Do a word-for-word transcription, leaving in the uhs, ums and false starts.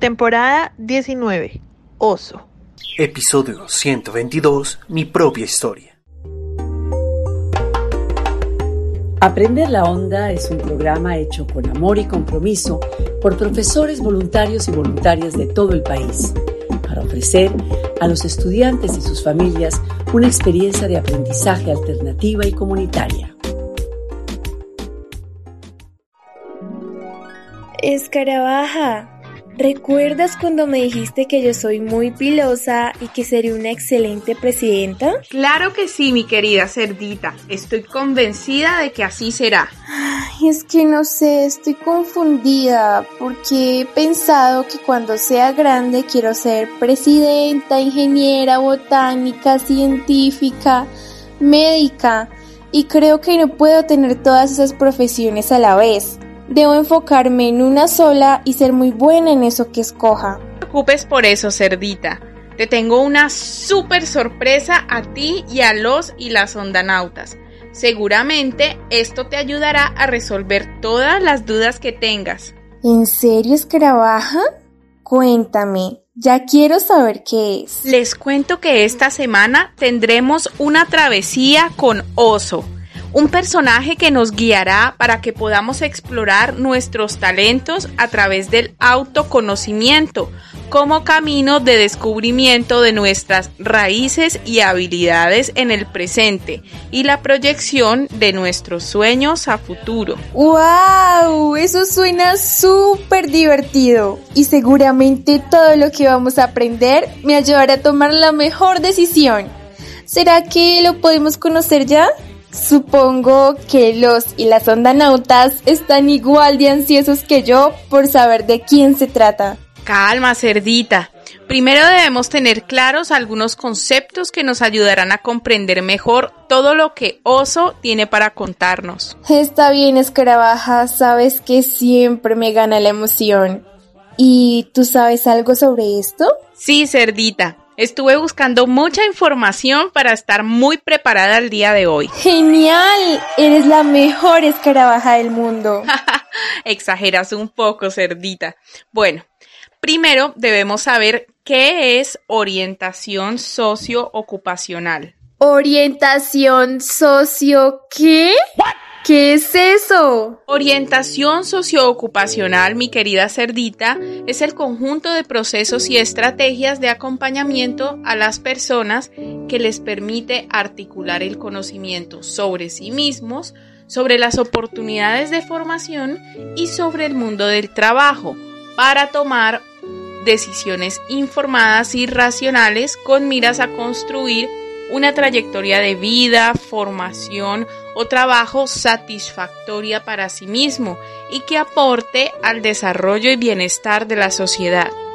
Temporada diecinueve. Oso. Episodio ciento veintidós. Mi propia historia. Aprender la Onda es un programa hecho con amor y compromiso por profesores voluntarios y voluntarias de todo el país, para ofrecer a los estudiantes y sus familias una experiencia de aprendizaje alternativa y comunitaria. Escarabaja, ¿recuerdas cuando me dijiste que yo soy muy pilosa y que sería una excelente presidenta? Claro que sí, mi querida cerdita. Estoy convencida de que así será. Ay, es que no sé, estoy confundida porque he pensado que cuando sea grande quiero ser presidenta, ingeniera, botánica, científica, médica, y creo que no puedo tener todas esas profesiones a la vez. Debo enfocarme en una sola y ser muy buena en eso que escoja. No te preocupes por eso, cerdita. Te tengo una súper sorpresa a ti y a los y las ondanautas. Seguramente esto te ayudará a resolver todas las dudas que tengas. ¿En serio, Escarabaja? Cuéntame, ya quiero saber qué es. Les cuento que esta semana tendremos una travesía con Oso, un personaje que nos guiará para que podamos explorar nuestros talentos a través del autoconocimiento como camino de descubrimiento de nuestras raíces y habilidades en el presente y la proyección de nuestros sueños a futuro. ¡Wow! Eso suena súper divertido y seguramente todo lo que vamos a aprender me ayudará a tomar la mejor decisión. ¿Será que lo podemos conocer ya? Supongo que los y las ondanautas están igual de ansiosos que yo por saber de quién se trata. Calma, cerdita. Primero debemos tener claros algunos conceptos que nos ayudarán a comprender mejor todo lo que Oso tiene para contarnos. Está bien, Escarabaja, sabes que siempre me gana la emoción. ¿Y tú sabes algo sobre esto? Sí, cerdita. Estuve buscando mucha información para estar muy preparada el día de hoy. ¡Genial! Eres la mejor escarabaja del mundo. Exageras un poco, cerdita. Bueno, primero debemos saber qué es orientación socioocupacional. ¿Orientación socio qué? ¿What? ¿Qué es eso? Orientación socioocupacional, mi querida cerdita, es el conjunto de procesos y estrategias de acompañamiento a las personas que les permite articular el conocimiento sobre sí mismos, sobre las oportunidades de formación y sobre el mundo del trabajo, para tomar decisiones informadas y racionales con miras a construir una trayectoria de vida, formación o trabajo satisfactoria para sí mismo y que aporte al desarrollo y bienestar de la sociedad.